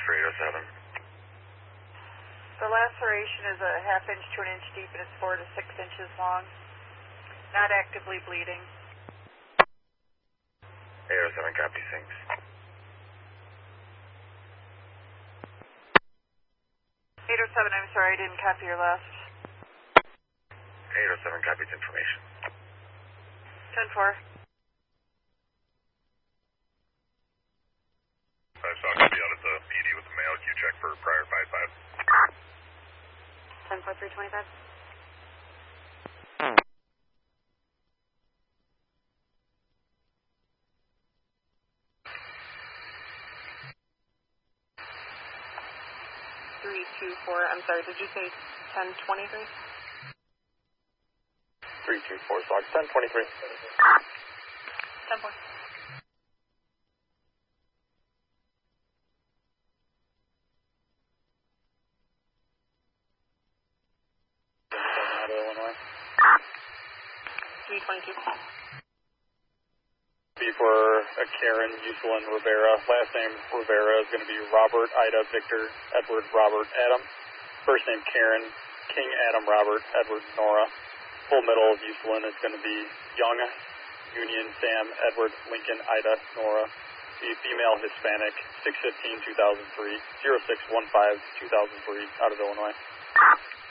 for 807. The laceration is a ½ inch to 1 inch deep and it's 4 to 6 inches long. Not actively bleeding. 807, copy, thanks. 807, I'm sorry, I didn't copy your last. 807, copies information. 10-4. I saw you be out at the PD with the mail. Q check for prior 5-5. 10-4-325. I'm sorry, did you say 1023? 324, Sox 1023. 10-4. Illinois. 322. B for Karen Uselin Rivera. Last name Rivera is going to be Robert Ida Victor Edward Robert Adam. First name Karen King Adam Robert Edward Nora. Full middle of Uselin is going to be Young Union Sam Edward Lincoln Ida Nora. The female Hispanic 615-2003 0615-2003 out of Illinois.